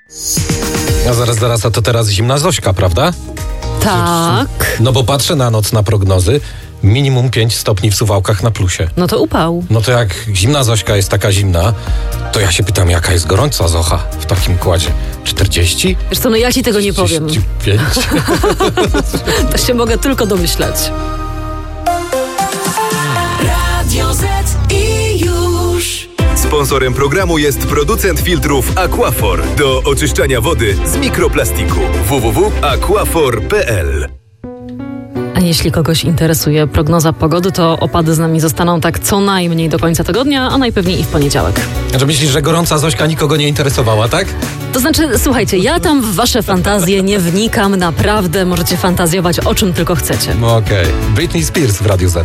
A zaraz, a to teraz zimna Zośka, prawda? Tak. No bo patrzę na noc na prognozy, minimum 5 stopni w Suwałkach na plusie. No to upał. No to jak zimna Zośka jest taka zimna, to ja się pytam, jaka jest gorąca Zocha w takim kładzie? 40? Wiesz co, no ja ci tego nie powiem. 45? To się mogę tylko domyślać. Radio Z i już. Sponsorem programu jest producent filtrów Aquafor do oczyszczania wody z mikroplastiku. www.aquafor.pl. A jeśli kogoś interesuje prognoza pogody, to opady z nami zostaną tak co najmniej do końca tygodnia, a najpewniej i w poniedziałek. Że myślisz, że gorąca Zośka nikogo nie interesowała, tak? To znaczy, słuchajcie, ja tam w wasze fantazje nie wnikam, naprawdę możecie fantazjować o czym tylko chcecie. No okej. Britney Spears w Radiu Z.